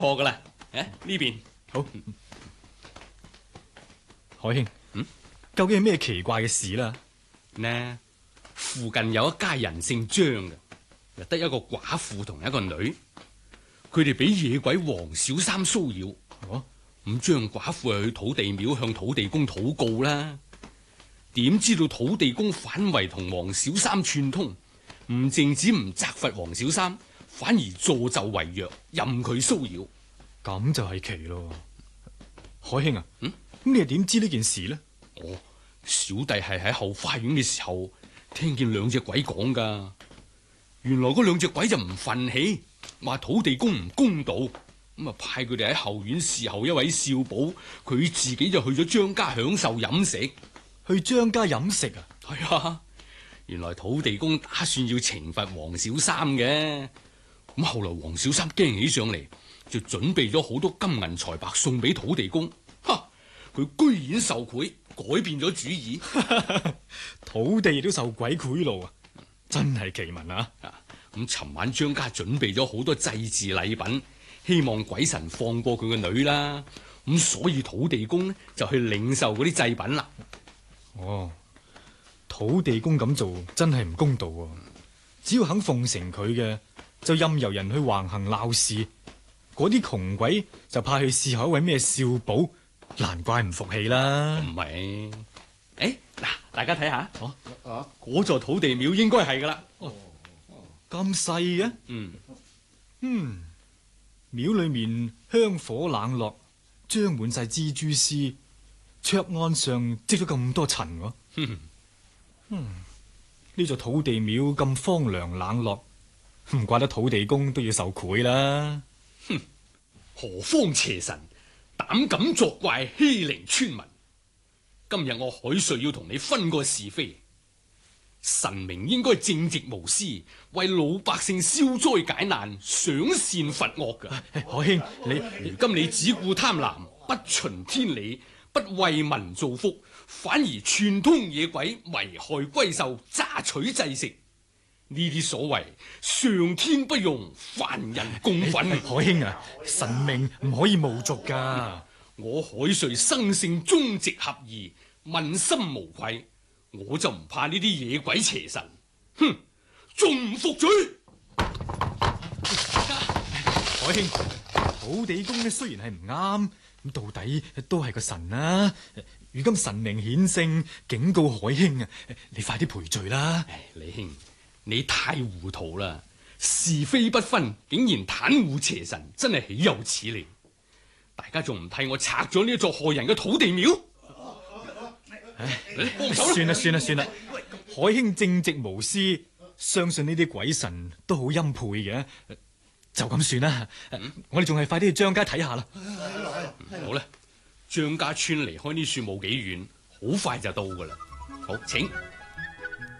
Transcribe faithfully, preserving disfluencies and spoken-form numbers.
破噶啦。誒，呢邊好。海兄， 嗯， 究竟係咩奇怪嘅事啦？ 呢，附近有一家人姓張嘅，又得一個寡婦同一個女，佢哋俾野鬼黃小三騷擾。 哦， 咁張寡婦係去土地廟向土地公禱告啦，點知道土地公反為同黃小三串通，唔淨止唔責罰黃小三，反而助紂為虐，任佢騷擾。 咁就係奇咯。海兄啊， 嗯， 咁你又點知呢件事呢？ 哦，小弟係喺後花園嘅時候聽見兩隻鬼講噶，原來嗰兩隻鬼就唔忿氣，話土地公唔公道，咁啊派佢哋喺後院侍候一位少保，佢自己就去咗張家享受飲食。 去張家飲食啊？ 係啊，原來土地公打算要懲罰黃小三嘅，咁後來黃小三驚起上嚟，就準備咗好多金銀財白送俾土地公。哈！佢居然受賄，改變咗主意。 土地亦都受鬼賄賂啊！真係奇聞啊！ 咁尋晚張家準備咗好多祭祀禮品，希望鬼神放過佢個女啦。咁所以土地公呢就去領受嗰啲祭品啦。 哦，土地公咁做真係唔公道啊！只要肯奉承佢嘅，就任由人去橫行鬧事。嗰啲窮鬼就派去侍候一位咩少保，難怪唔服氣啦。 唔係，誒嗱，大家睇下， 哦， 啊，嗰座土地廟應該係噶啦。 哦，咁細嘅？ 嗯嗯，廟裏面香火冷落，張滿晒蜘蛛絲，桌案上積咗咁多塵喎。 哼， 嗯，呢座土地廟咁荒涼冷落，唔怪得土地公都要受賄啦。 哼，何方邪神膽敢作怪欺凌村民？今日我海瑞要同你分個是非。神明應該正直無私，為老百姓消災解難，賞善罰惡噶。 海兄，你如今你只顧貪婪，不循天理，不為民造福，反而串通野鬼，危害龜獸，榨取祭食。呢啲所謂上天不容，凡人共憤。 海兄啊，神明唔可以冒俗噶。 我海瑞生性忠直合義，問心無愧，我就唔怕呢啲野鬼邪神。哼，仲唔服嘴？ 海兄，土地公呢雖然係唔啱，咁到底都係個神啊。如今神明顯聖，警告海兄啊，你快啲賠罪啦。 李兄，你太糊塗啦，是非不分，竟然袒護邪神，真係豈有此理！大家仲唔替我拆咗呢一座害人嘅土地廟？ 唉， 幫手啦！ 算啦算啦算啦，海兄正直無私，相信呢啲鬼神都好欽佩嘅，就咁算啦。嗯、我哋仲係快啲去張家睇下啦。 好啦，張家村離開呢處冇幾遠，好快就到噶啦。好，請。